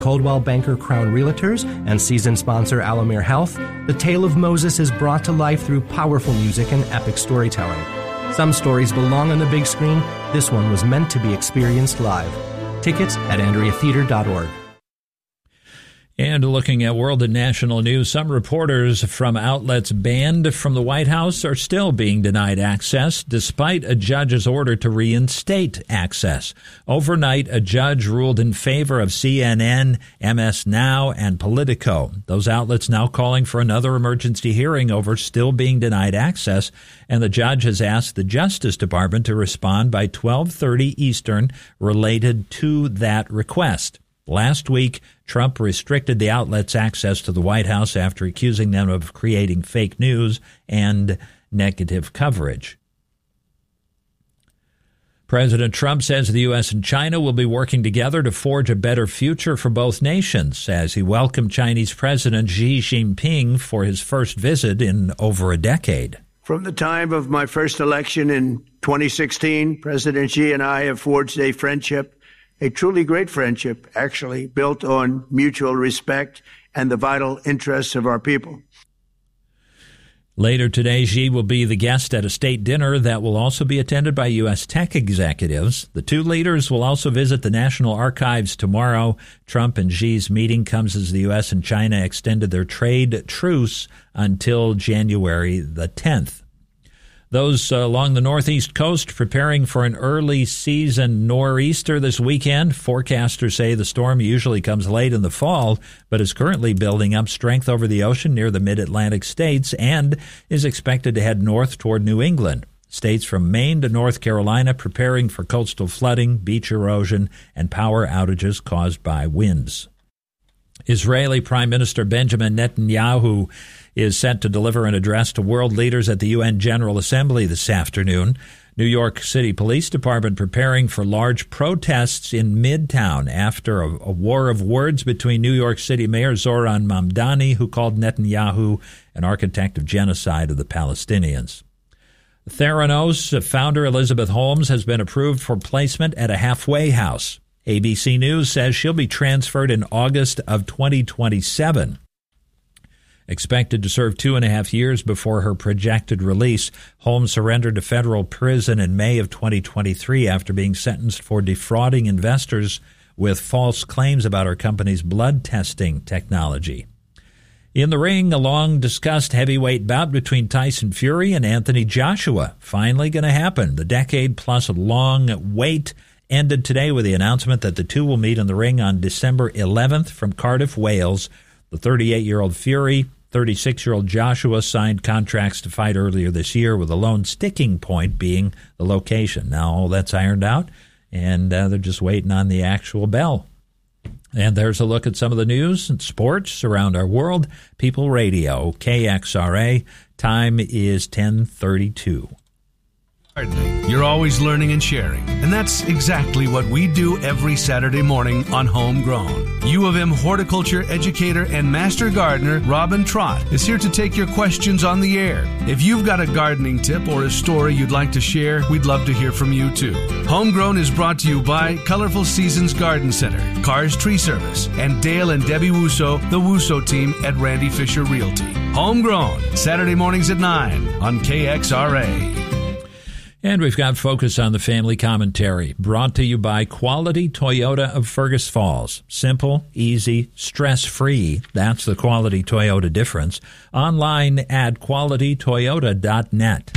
Coldwell Banker Crown Realtors and season sponsor Alamere Health, the tale of Moses is brought to life through powerful music and epic storytelling. Some stories belong on the big screen. This one was meant to be experienced live. Tickets at AndreaTheater.org. And looking at world and national news, some reporters from outlets banned from the White House are still being denied access, despite a judge's order to reinstate access. Overnight, a judge ruled in favor of CNN, MS Now, and Politico. Those outlets now calling for another emergency hearing over still being denied access, and the judge has asked the Justice Department to respond by 12:30 Eastern related to that request. Last week, Trump restricted the outlets' access to the White House after accusing them of creating fake news and negative coverage. President Trump says the U.S. and China will be working together to forge a better future for both nations as he welcomed Chinese President Xi Jinping for his first visit in over a decade. From the time of my first election in 2016, President Xi and I have forged a friendship, a truly great friendship, actually, built on mutual respect and the vital interests of our people. Later today, Xi will be the guest at a state dinner that will also be attended by U.S. tech executives. The two leaders will also visit the National Archives tomorrow. Trump and Xi's meeting comes as the U.S. and China extended their trade truce until January the 10th. Those along the northeast coast preparing for an early season nor'easter this weekend. Forecasters say the storm usually comes late in the fall, but is currently building up strength over the ocean near the mid-Atlantic states and is expected to head north toward New England. States from Maine to North Carolina preparing for coastal flooding, beach erosion, and power outages caused by winds. Israeli Prime Minister Benjamin Netanyahu is set to deliver an address to world leaders at the UN General Assembly this afternoon. New York City Police Department preparing for large protests in Midtown after a war of words between New York City Mayor Zoran Mamdani, who called Netanyahu an architect of genocide of the Palestinians. Theranos founder Elizabeth Holmes has been approved for placement at a halfway house. ABC News says she'll be transferred in August of 2027. Expected to serve 2.5 years before her projected release, Holmes surrendered to federal prison in May of 2023 after being sentenced for defrauding investors with false claims about her company's blood testing technology. In the ring, a long-discussed heavyweight bout between Tyson Fury and Anthony Joshua. Finally going to happen. The decade-plus long wait ended today with the announcement that the two will meet in the ring on December 11th from Cardiff, Wales. The 38-year-old Fury, 36-year-old Joshua signed contracts to fight earlier this year, with the lone sticking point being the location. Now all that's ironed out, and they're just waiting on the actual bell. And there's a look at some of the news and sports around our world. People Radio, KXRA. Time is 10:32. You're always learning and sharing, and that's exactly what we do every Saturday morning on Homegrown. U of M horticulture educator and master gardener Robin Trott is here to take your questions on the air. If you've got a gardening tip or a story you'd like to share, we'd love to hear from you too. Homegrown is brought to you by Colorful Seasons Garden Center, Cars Tree Service, and Dale and Debbie Wusso, the Wusso team at Randy Fisher Realty. Homegrown, Saturday mornings at 9 on KXRA. And we've got Focus on the Family Commentary, brought to you by Quality Toyota of Fergus Falls. Simple, easy, stress-free. That's the Quality Toyota difference. Online at qualitytoyota.net.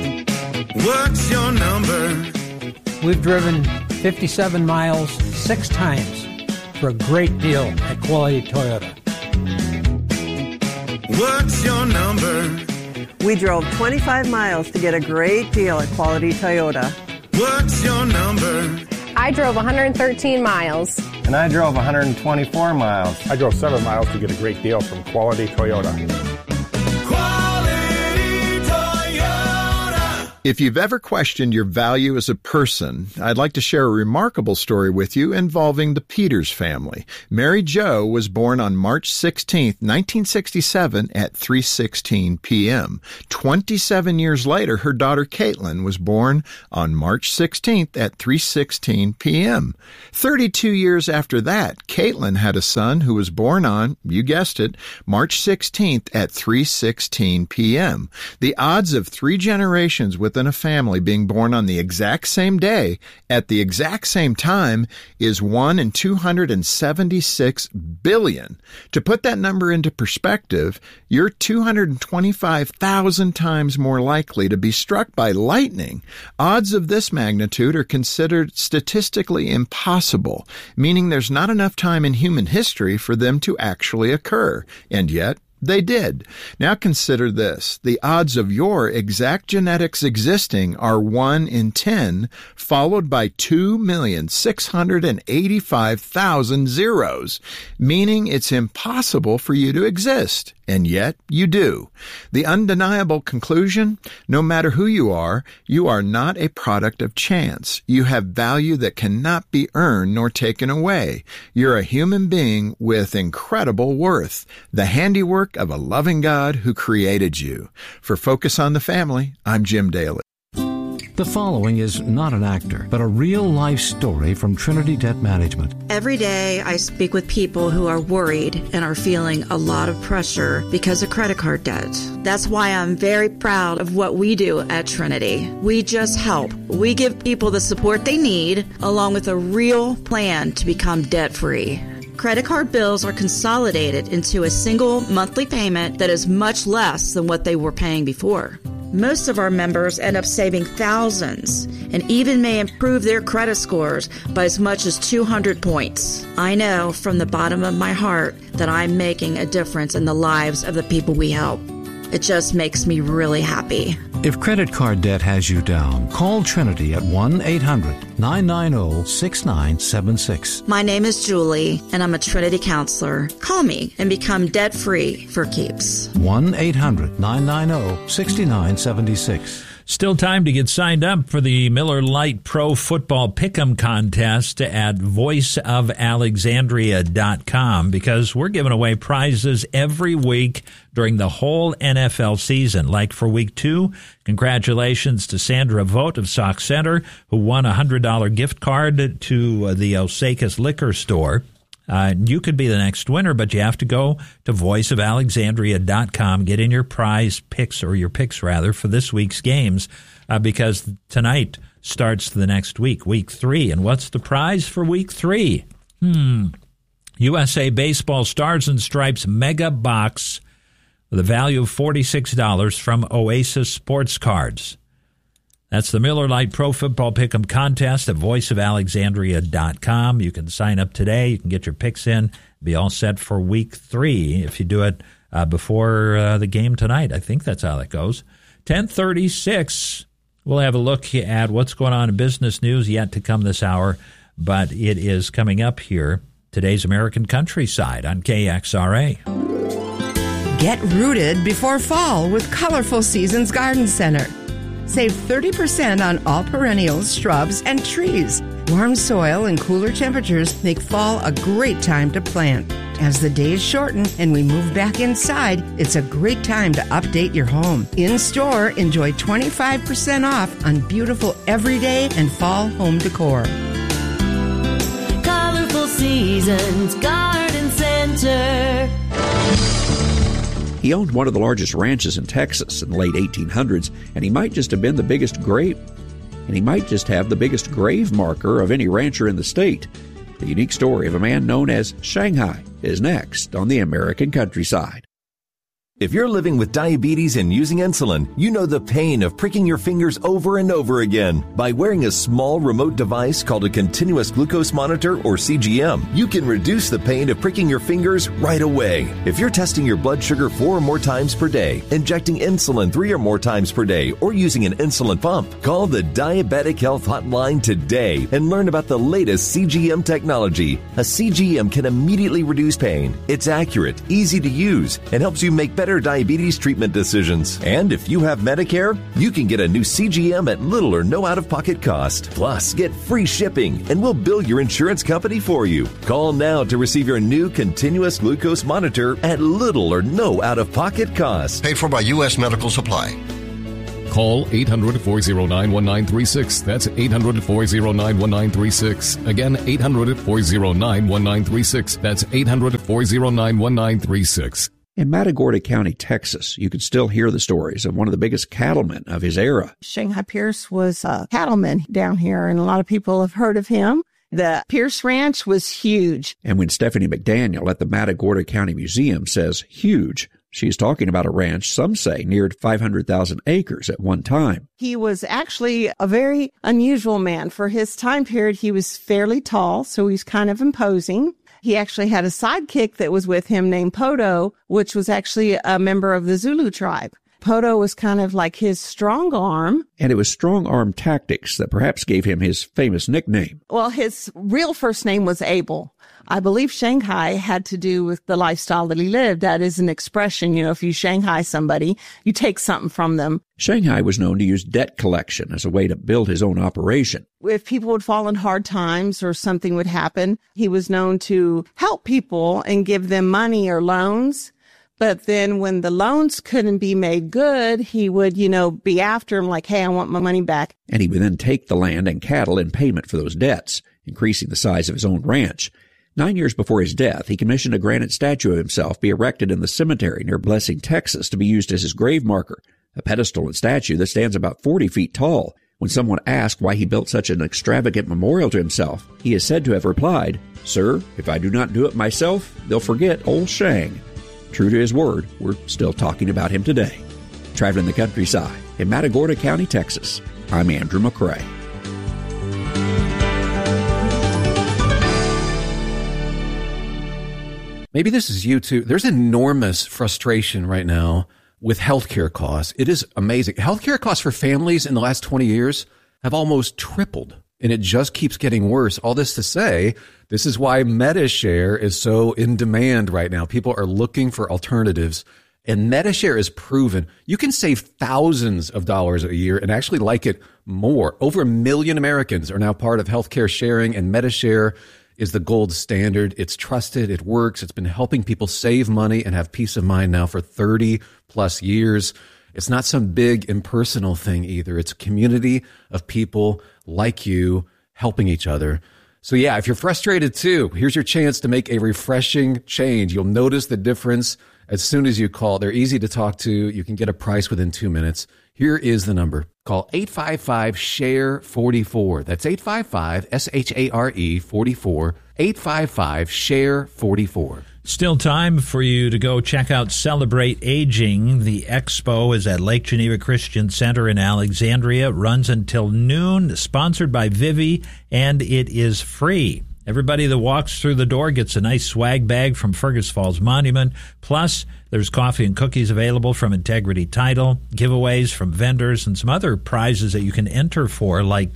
What's your number? We've driven 57 miles 6 times for a great deal at Quality Toyota. What's your number? We drove 25 miles to get a great deal at Quality Toyota. What's your number? I drove 113 miles. And I drove 124 miles. I drove 7 miles to get a great deal from Quality Toyota. Quality Toyota. If you've ever questioned your value as a person, I'd like to share a remarkable story with you involving the Peters family. Mary Jo was born on March 16, 1967 at 3:16 p.m. 27 years later, her daughter Caitlin was born on March 16th at 3:16 p.m. 32 years after that, Caitlin had a son who was born on, you guessed it, March 16th at 3:16 p.m. The odds of 3 generations within a family being born on the exact same day at the exact same time is 1 in 276 billion. To put that number into perspective, you're 225,000 times more likely to be struck by lightning. Odds of this magnitude are considered statistically impossible, meaning there's not enough time in human history for them to actually occur. And yet, they did. Now consider this. The odds of your exact genetics existing are 1 in 10, followed by 2,685,000 zeros, meaning it's impossible for you to exist. And yet, you do. The undeniable conclusion, no matter who you are not a product of chance. You have value that cannot be earned nor taken away. You're a human being with incredible worth, the handiwork of a loving God who created you. For Focus on the Family, I'm Jim Daly. The following is not an actor, but a real-life story from Trinity Debt Management. Every day I speak with people who are worried and are feeling a lot of pressure because of credit card debt. That's why I'm very proud of what we do at Trinity. We just help. We give people the support they need, along with a real plan to become debt-free. Credit card bills are consolidated into a single monthly payment that is much less than what they were paying before. Most of our members end up saving thousands and even may improve their credit scores by as much as 200 points. I know from the bottom of my heart that I'm making a difference in the lives of the people we help. It just makes me really happy. If credit card debt has you down, call Trinity at 1-800-990-6976. My name is Julie, and I'm a Trinity counselor. Call me and become debt-free for keeps. 1-800-990-6976. Still time to get signed up for the Miller Lite Pro Football Pick'em contest at voiceofalexandria.com, because we're giving away prizes every week during the whole NFL season. Like for week 2, congratulations to Sandra Vogt of Sauk Center, who won a $100 gift card to the Osakis Liquor Store. You could be the next winner, but you have to go to voiceofalexandria.com, get in your prize picks, or your picks rather, for this week's games, because tonight starts the next week, week 3. And what's the prize for week 3? USA Baseball Stars and Stripes Mega Box with a value of $46 from Oasis Sports Cards. That's the Miller Lite Pro Football Pick'em contest at voiceofalexandria.com. You can sign up today. You can get your picks in, be all set for week 3 if you do it before the game tonight. I think that's how that goes. 10:36, we'll have a look at what's going on in business news yet to come this hour, but it is coming up here. Today's American Countryside on KXRA. Get rooted before fall with Colorful Seasons Garden Center. Save 30% on all perennials, shrubs, and trees. Warm soil and cooler temperatures make fall a great time to plant. As the days shorten and we move back inside, it's a great time to update your home. In-store, enjoy 25% off on beautiful everyday and fall home decor. Colorful Seasons Garden Center. He owned one of the largest ranches in Texas in the late 1800s, and he might just have been the biggest grave, and he might just have the biggest grave marker of any rancher in the state. The unique story of a man known as Shanghai is next on the American Countryside. If you're living with diabetes and using insulin, you know the pain of pricking your fingers over and over again. By wearing a small remote device called a continuous glucose monitor, or CGM, you can reduce the pain of pricking your fingers right away. If you're testing your blood sugar 4 or more times per day, injecting insulin 3 or more times per day, or using an insulin pump, call the Diabetic Health Hotline today and learn about the latest CGM technology. A CGM can immediately reduce pain. It's accurate, easy to use, and helps you make better better diabetes treatment decisions. And if you have Medicare, you can get a new CGM at little or no out-of-pocket cost. Plus, get free shipping, and we'll bill your insurance company for you. Call now to receive your new continuous glucose monitor at little or no out-of-pocket cost. Paid for by U.S. Medical Supply. Call 800-409-1936. That's 800-409-1936. Again, 800-409-1936. That's 800-409-1936. In Matagorda County, Texas, you can still hear the stories of one of the biggest cattlemen of his era. Shanghai Pierce was a cattleman down here, and a lot of people have heard of him. The Pierce Ranch was huge. And when Stephanie McDaniel at the Matagorda County Museum says huge, she's talking about a ranch some say neared 500,000 acres at one time. He was actually a very unusual man. For his time period, he was fairly tall, so he's kind of imposing. He actually had a sidekick that was with him named Poto, which was actually a member of the Zulu tribe. Poto was kind of like his strong arm. And it was strong arm tactics that perhaps gave him his famous nickname. Well, his real first name was Abel. I believe Shanghai had to do with the lifestyle that he lived. That is an expression, if you Shanghai somebody, you take something from them. Shanghai was known to use debt collection as a way to build his own operation. If people would fall in hard times or something would happen, he was known to help people and give them money or loans. But then when the loans couldn't be made good, he would, be after him like, hey, I want my money back. And he would then take the land and cattle in payment for those debts, increasing the size of his own ranch. 9 years before his death, he commissioned a granite statue of himself be erected in the cemetery near Blessing, Texas, to be used as his grave marker, a pedestal and statue that stands about 40 feet tall. When someone asked why he built such an extravagant memorial to himself, he is said to have replied, "Sir, if I do not do it myself, they'll forget old Shang." True to his word, we're still talking about him today. Traveling the countryside in Matagorda County, Texas, I'm Andrew McCrae. Maybe this is you too. There's enormous frustration right now with healthcare costs. It is amazing. Healthcare costs for families in the last 20 years have almost tripled, and it just keeps getting worse. All this to say, this is why MediShare is so in demand right now. People are looking for alternatives, and MediShare is proven. You can save thousands of dollars a year and actually like it more. Over 1 million Americans are now part of healthcare sharing, and MediShare is the gold standard. It's trusted. It works. It's been helping people save money and have peace of mind now for 30 plus years. It's not some big impersonal thing either. It's a community of people like you helping each other. So yeah, if you're frustrated too, here's your chance to make a refreshing change. You'll notice the difference as soon as you call. They're easy to talk to. You can get a price within 2 minutes. Here is the number. Call 855-SHARE-44. That's 855-SHARE-44. 855-SHARE-44. Still time for you to go check out Celebrate Aging. The expo is at Lake Geneva Christian Center in Alexandria. It runs until noon, sponsored by Vivi, and it is free. Everybody that walks through the door gets a nice swag bag from Fergus Falls Monument. Plus, there's coffee and cookies available from Integrity Title, giveaways from vendors, and some other prizes that you can enter for, like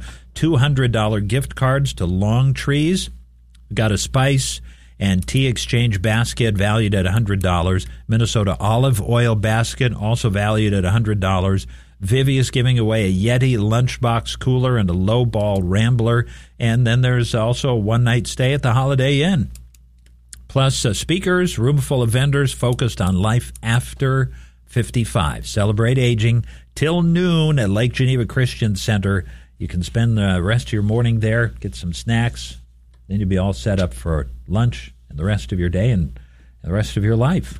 $200 gift cards to Long Trees. We've got a spice and tea exchange basket valued at $100. Minnesota olive oil basket also valued at $100. Vivi is giving away a Yeti lunchbox cooler and a low ball Rambler. And then there's also a one-night stay at the Holiday Inn. Plus speakers, room full of vendors focused on life after 55. Celebrate Aging till noon at Lake Geneva Christian Center. You can spend the rest of your morning there, get some snacks. Then you'll be all set up for lunch and the rest of your day and the rest of your life.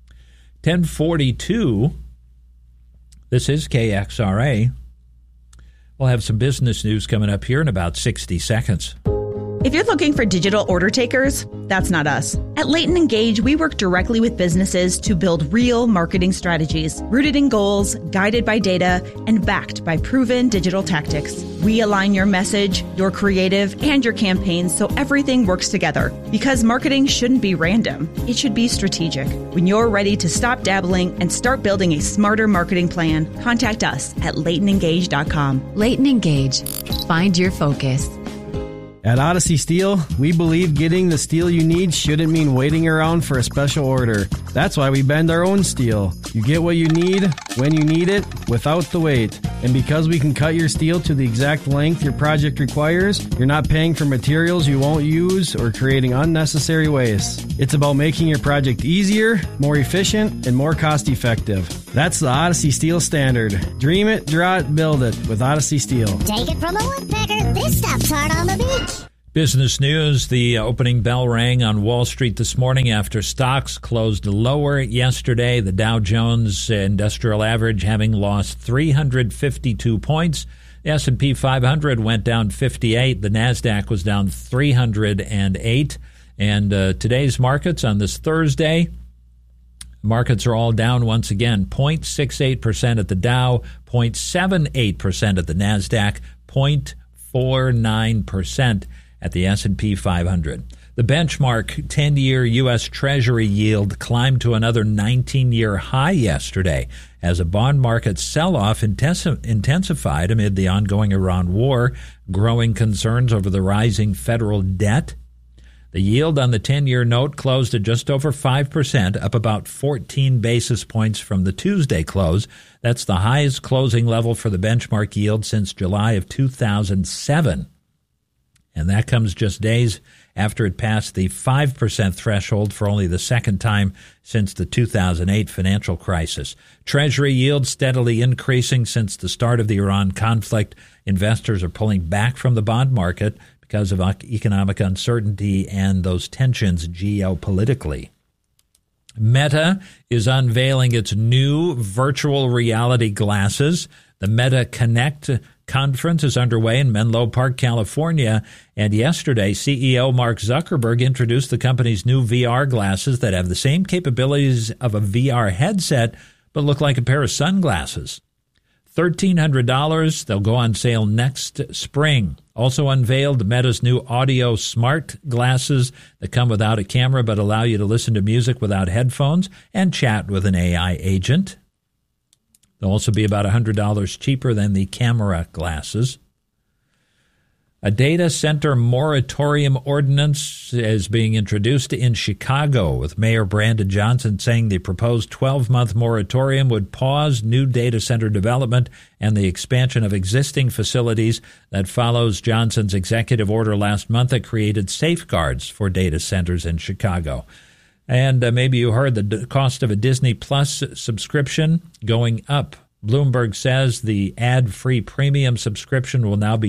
1042. This is KXRA. We'll have some business news coming up here in about 60 seconds. If you're looking for digital order takers, that's not us. At Leighton Engage, we work directly with businesses to build real marketing strategies, rooted in goals, guided by data, and backed by proven digital tactics. We align your message, your creative, and your campaigns so everything works together. Because marketing shouldn't be random. It should be strategic. When you're ready to stop dabbling and start building a smarter marketing plan, contact us at LeightonEngage.com. Leighton Engage. Find your focus. At Odyssey Steel, we believe getting the steel you need shouldn't mean waiting around for a special order. That's why we bend our own steel. You get what you need, when you need it, without the wait. And because we can cut your steel to the exact length your project requires, you're not paying for materials you won't use or creating unnecessary waste. It's about making your project easier, more efficient, and more cost-effective. That's the Odyssey Steel standard. Dream it, draw it, build it with Odyssey Steel. Take it from a woodpecker. This stuff's hard on the beach. Business news, the opening bell rang on Wall Street this morning after stocks closed lower yesterday. The Dow Jones Industrial Average having lost 352 points. The S&P 500 went down 58. The NASDAQ was down 308. And today's markets on this Thursday, markets are all down once again. 0.68% at the Dow, 0.78% at the NASDAQ, 0.49% at the S&P 500. The benchmark 10-year U.S. Treasury yield climbed to another 19-year high yesterday as a bond market sell-off intensified amid the ongoing Iran war, growing concerns over the rising federal debt. The yield on the 10-year note closed at just over 5%, up about 14 basis points from the Tuesday close. That's the highest closing level for the benchmark yield since July of 2007. And that comes just days after it passed the 5% threshold for only the second time since the 2008 financial crisis. Treasury yields steadily increasing since the start of the Iran conflict. Investors are pulling back from the bond market because of economic uncertainty and those tensions geopolitically. Meta is unveiling its new virtual reality glasses. The Meta Connect conference is underway in Menlo Park, California, and yesterday CEO Mark Zuckerberg introduced the company's new VR glasses that have the same capabilities of a VR headset but look like a pair of sunglasses. $1,300. They'll go on sale next spring. Also unveiled Meta's new audio smart glasses that come without a camera but allow you to listen to music without headphones and chat with an AI agent. They'll also be about $100 cheaper than the camera glasses. A data center moratorium ordinance is being introduced in Chicago, with Mayor Brandon Johnson saying the proposed 12-month moratorium would pause new data center development and the expansion of existing facilities. That follows Johnson's executive order last month that created safeguards for data centers in Chicago. And maybe you heard the cost of a Disney Plus subscription going up. Bloomberg says the ad-free premium subscription will now be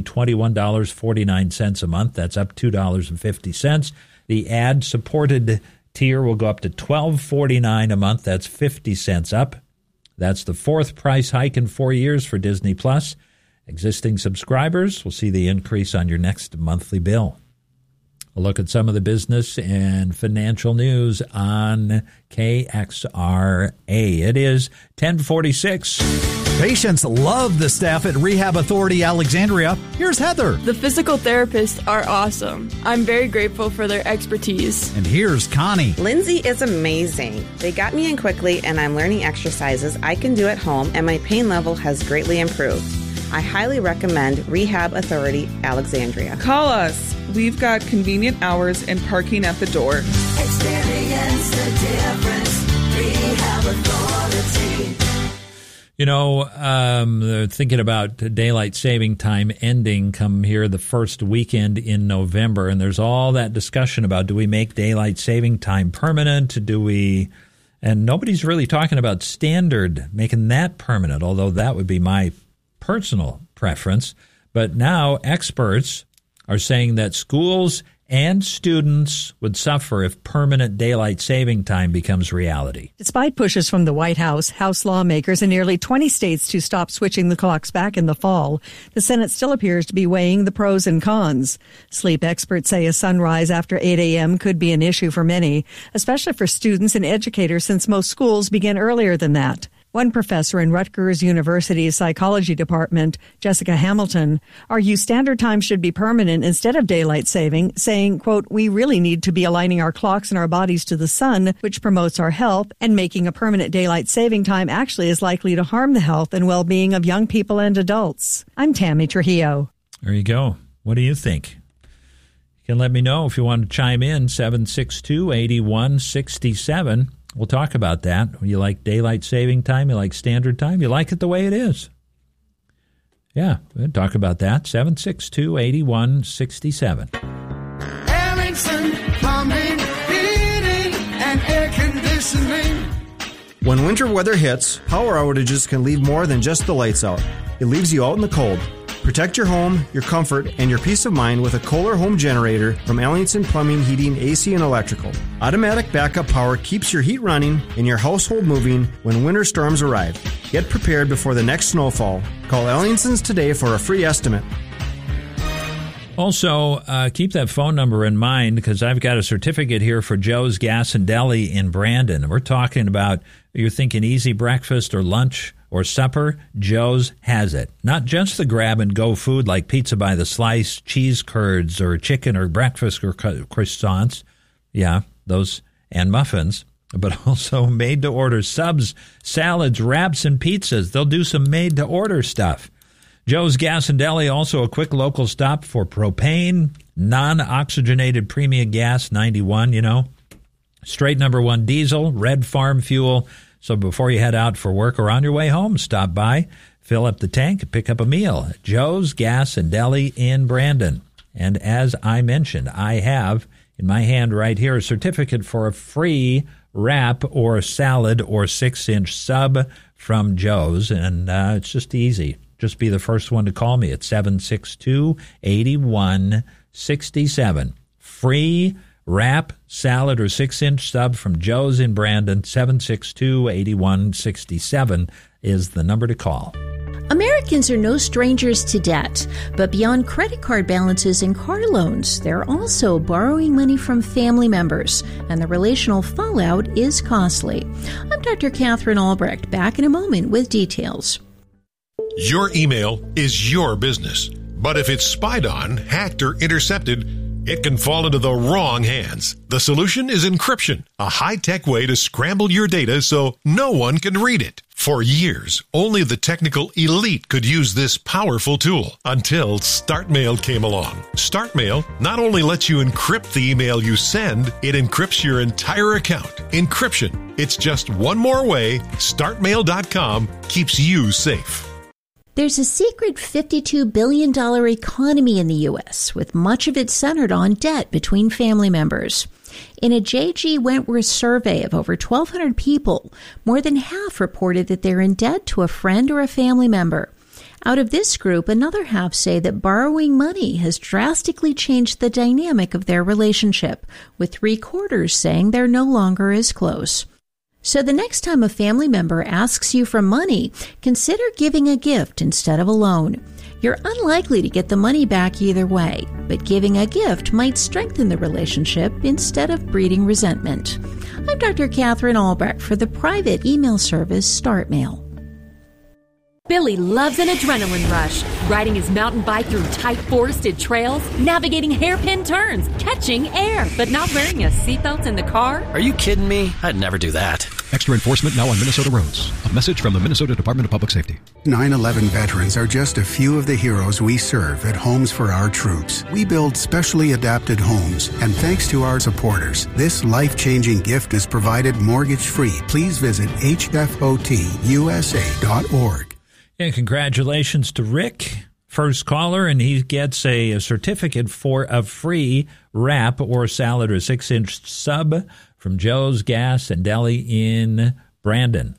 $21.49 a month. That's up $2.50. The ad-supported tier will go up to $12.49 a month. That's 50 cents up. That's the fourth price hike in 4 years for Disney Plus. Existing subscribers will see the increase on your next monthly bill. A look at some of the business and financial news on KXRA. It is 10:46. Patients love the staff at Rehab Authority Alexandria. Here's Heather. The physical therapists are awesome. I'm very grateful for their expertise. And here's Connie. Lindsay is amazing. They got me in quickly, and I'm learning exercises I can do at home, and my pain level has greatly improved. I highly recommend Rehab Authority Alexandria. Call us. We've got convenient hours and parking at the door. Experience the difference. Rehab Authority. You know, they're thinking about daylight saving time ending come here the first weekend in November, and there's all that discussion about, do we make daylight saving time permanent? And nobody's really talking about standard, making that permanent, although that would be my personal preference. But now experts are saying that schools and students would suffer if permanent daylight saving time becomes reality. Despite pushes from the White House, House lawmakers in nearly 20 states to stop switching the clocks back in the fall, the Senate still appears to be weighing the pros and cons. Sleep experts say a sunrise after 8 a.m. could be an issue for many, especially for students and educators, since most schools begin earlier than that. One professor in Rutgers University's psychology department, Jessica Hamilton, argues standard time should be permanent instead of daylight saving, saying, quote, "We really need to be aligning our clocks and our bodies to the sun, which promotes our health, and making a permanent daylight saving time actually is likely to harm the health and well-being of young people and adults." I'm Tammy Trujillo. There you go. What do you think? You can let me know if you want to chime in, 762-8167. We'll talk about that. You like daylight saving time? You like standard time? You like it the way it is? Yeah, we'll talk about that, 762-8167. Ellingson Plumbing, Heating, and Air Conditioning. When winter weather hits, power outages can leave more than just the lights out. It leaves you out in the cold. Protect your home, your comfort, and your peace of mind with a Kohler home generator from Ellingson Plumbing, Heating, AC, and Electrical. Automatic backup power keeps your heat running and your household moving when winter storms arrive. Get prepared before the next snowfall. Call Ellingson's today for a free estimate. Also, keep that phone number in mind because I've got a certificate here for Joe's Gas and Deli in Brandon. We're talking about, you're thinking easy breakfast or lunch or supper, Joe's has it. Not just the grab-and-go food like pizza by the slice, cheese curds, or chicken or breakfast or croissants. Yeah, those, and muffins. But also made-to-order subs, salads, wraps, and pizzas. They'll do some made-to-order stuff. Joe's Gas and Deli, also a quick local stop for propane, non-oxygenated premium gas, 91, straight number 1 diesel, red farm fuel. So before you head out for work or on your way home, stop by, fill up the tank, and pick up a meal. Joe's Gas and Deli in Brandon. And as I mentioned, I have in my hand right here a certificate for a free wrap or salad or 6-inch sub from Joe's. And it's just easy. Just be the first one to call me at 762-8167. Free wrap, salad, or 6-inch sub from Joe's in Brandon. 762-8167 is the number to call. Americans are no strangers to debt, but beyond credit card balances and car loans, they're also borrowing money from family members, and the relational fallout is costly. I'm Dr. Catherine Albrecht, back in a moment with details. Your email is your business, but if it's spied on, hacked, or intercepted, it can fall into the wrong hands. The solution is encryption, a high-tech way to scramble your data so no one can read it. For years, only the technical elite could use this powerful tool until StartMail came along. StartMail not only lets you encrypt the email you send, it encrypts your entire account. Encryption. It's just one more way StartMail.com keeps you safe. There's a secret $52 billion economy in the U.S., with much of it centered on debt between family members. In a J.G. Wentworth survey of over 1,200 people, more than half reported that they're in debt to a friend or a family member. Out of this group, another half say that borrowing money has drastically changed the dynamic of their relationship, with 3/4 saying they're no longer as close. So the next time a family member asks you for money, consider giving a gift instead of a loan. You're unlikely to get the money back either way, but giving a gift might strengthen the relationship instead of breeding resentment. I'm Dr. Catherine Albrecht for the private email service StartMail. Billy loves an adrenaline rush, riding his mountain bike through tight forested trails, navigating hairpin turns, catching air, but not wearing a seatbelt in the car. Are you kidding me? I'd never do that. Extra enforcement now on Minnesota roads. A message from the Minnesota Department of Public Safety. 9/11 veterans are just a few of the heroes we serve at Homes for Our Troops. We build specially adapted homes, and thanks to our supporters, this life-changing gift is provided mortgage-free. Please visit hfotusa.org. And congratulations to Rick, first caller, and he gets a certificate for a free wrap or salad or 6-inch sub from Joe's Gas and Deli in Brandon.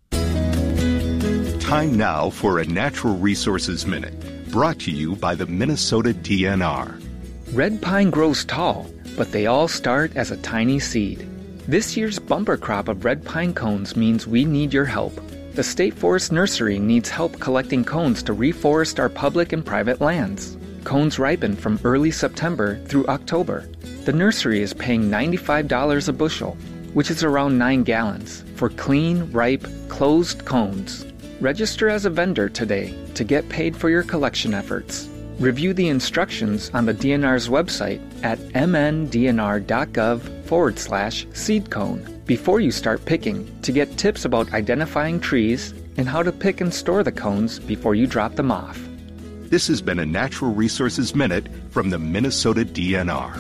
Time now for a Natural Resources Minute, brought to you by the Minnesota DNR. Red pine grows tall, but they all start as a tiny seed. This year's bumper crop of red pine cones means we need your help. The State Forest Nursery needs help collecting cones to reforest our public and private lands. Cones ripen from early September through October. The nursery is paying $95 a bushel, which is around 9 gallons, for clean, ripe, closed cones. Register as a vendor today to get paid for your collection efforts. Review the instructions on the DNR's website at mndnr.gov/seed cone before you start picking to get tips about identifying trees and how to pick and store the cones before you drop them off. This has been a Natural Resources Minute from the Minnesota DNR.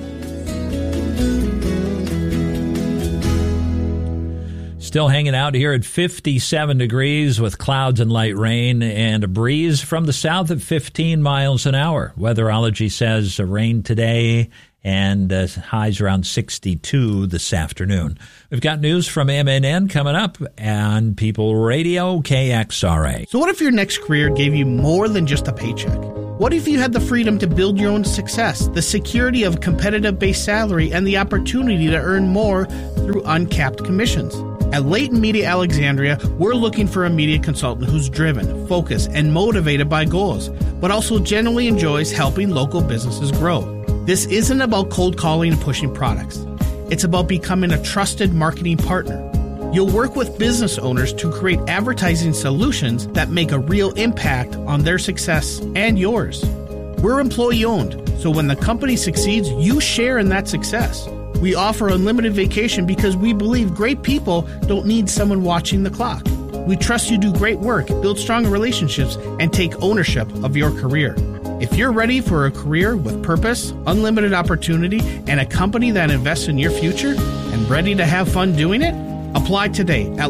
Still hanging out here at 57 degrees with clouds and light rain and a breeze from the south at 15 miles an hour. Weatherology says rain today and highs around 62 this afternoon. We've got news from MNN coming up on People Radio KXRA. So what if your next career gave you more than just a paycheck? What if you had the freedom to build your own success, the security of a competitive base salary, and the opportunity to earn more through uncapped commissions? At Leighton Media Alexandria, we're looking for a media consultant who's driven, focused, and motivated by goals, but also genuinely enjoys helping local businesses grow. This isn't about cold calling and pushing products. It's about becoming a trusted marketing partner. You'll work with business owners to create advertising solutions that make a real impact on their success and yours. We're employee-owned, so when the company succeeds, you share in that success. We offer unlimited vacation because we believe great people don't need someone watching the clock. We trust you do great work, build strong relationships, and take ownership of your career. If you're ready for a career with purpose, unlimited opportunity, and a company that invests in your future, and ready to have fun doing it, apply today at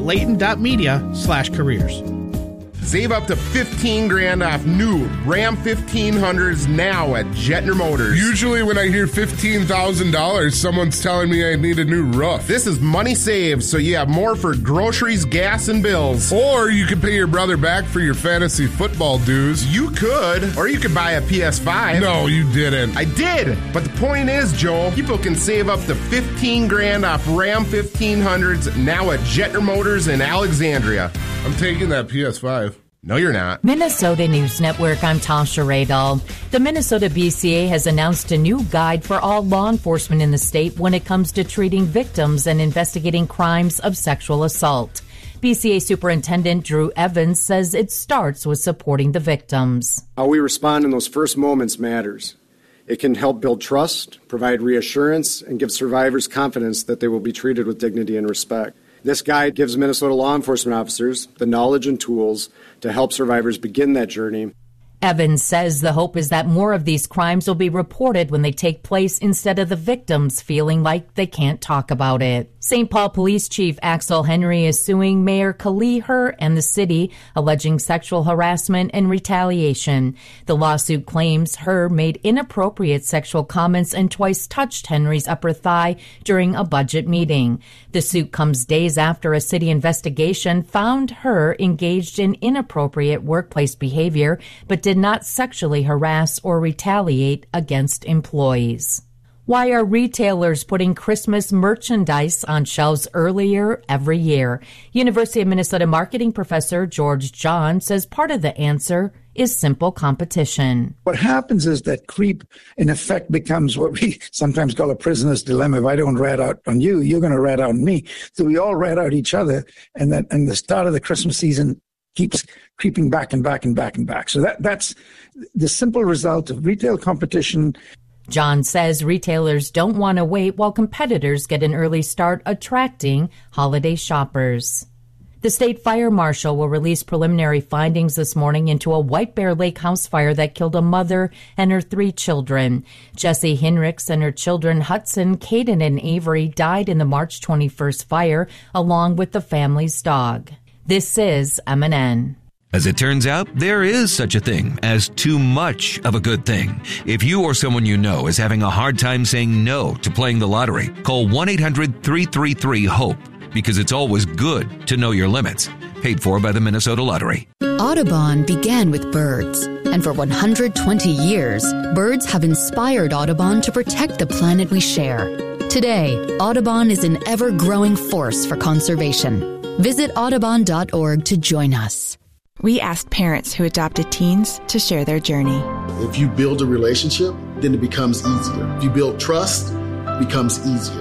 leighton.media/careers. Save up to $15,000 off new Ram 1500s now at Jetner Motors. Usually when I hear $15,000, someone's telling me I need a new roof. This is money saved, so you have more for groceries, gas, and bills. Or you could pay your brother back for your fantasy football dues. You could, or you could buy a PS5. No, you didn't. I did, but the point is, Joel, people can save up to $15,000 off Ram 1500s now at Jetner Motors in Alexandria. I'm taking that PS5. No, you're not. Minnesota News Network, I'm Tasha Radal. The Minnesota BCA has announced a new guide for all law enforcement in the state when it comes to treating victims and investigating crimes of sexual assault. BCA Superintendent Drew Evans says it starts with supporting the victims. How we respond in those first moments matters. It can help build trust, provide reassurance, and give survivors confidence that they will be treated with dignity and respect. This guide gives Minnesota law enforcement officers the knowledge and tools to help survivors begin that journey. Evans says the hope is that more of these crimes will be reported when they take place instead of the victims feeling like they can't talk about it. St. Paul Police Chief Axel Henry is suing Mayor Kali Her and the city, alleging sexual harassment and retaliation. The lawsuit claims Her made inappropriate sexual comments and twice touched Henry's upper thigh during a budget meeting. The suit comes days after a city investigation found Her engaged in inappropriate workplace behavior, but did not sexually harass or retaliate against employees. Why are retailers putting Christmas merchandise on shelves earlier every year? University of Minnesota marketing professor George John says part of the answer is simple competition. What happens is that creep, in effect, becomes what we sometimes call a prisoner's dilemma. If I don't rat out on you, you're going to rat out on me. So we all rat out each other, and the start of the Christmas season keeps creeping back and back and back and back. So that's the simple result of retail competition. John says retailers don't want to wait while competitors get an early start attracting holiday shoppers. The state fire marshal will release preliminary findings this morning into a White Bear Lake house fire that killed a mother and her 3 children. Jessie Hinrichs and her children Hudson, Caden, and Avery died in the March 21st fire, along with the family's dog. This is MNN. As it turns out, there is such a thing as too much of a good thing. If you or someone you know is having a hard time saying no to playing the lottery, call 1-800-333-HOPE, because it's always good to know your limits. Paid for by the Minnesota Lottery. Audubon began with birds, and for 120 years, birds have inspired Audubon to protect the planet we share. Today, Audubon is an ever-growing force for conservation. Visit audubon.org to join us. We asked parents who adopted teens to share their journey. If you build a relationship, then it becomes easier. If you build trust, it becomes easier.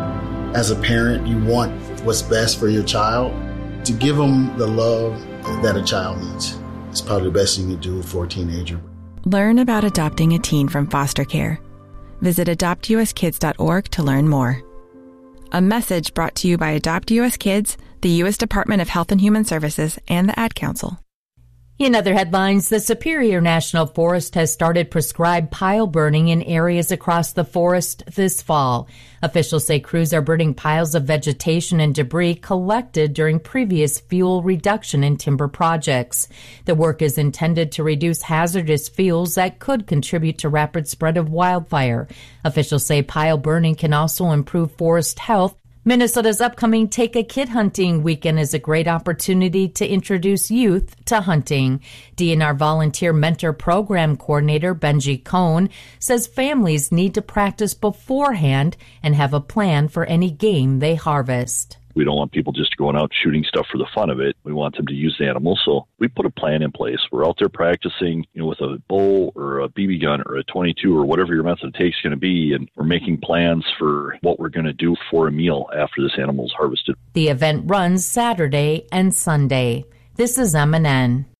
As a parent, you want what's best for your child. To give them the love that a child needs is probably the best thing you can do for a teenager. Learn about adopting a teen from foster care. Visit adoptuskids.org to learn more. A message brought to you by Adopt U.S. Kids, the U.S. Department of Health and Human Services, and the Ad Council. In other headlines, the Superior National Forest has started prescribed pile burning in areas across the forest this fall. Officials say crews are burning piles of vegetation and debris collected during previous fuel reduction in timber projects. The work is intended to reduce hazardous fuels that could contribute to rapid spread of wildfire. Officials say pile burning can also improve forest health. Minnesota's upcoming Take a Kid Hunting weekend is a great opportunity to introduce youth to hunting. DNR Volunteer Mentor Program Coordinator Benji Cohn says families need to practice beforehand and have a plan for any game they harvest. We don't want people just going out shooting stuff for the fun of it. We want them to use the animals. So we put a plan in place. We're out there practicing, with a bow or a BB gun or a 22 or whatever your method of take is going to be. And we're making plans for what we're going to do for a meal after this animal is harvested. The event runs Saturday and Sunday. This is MNN.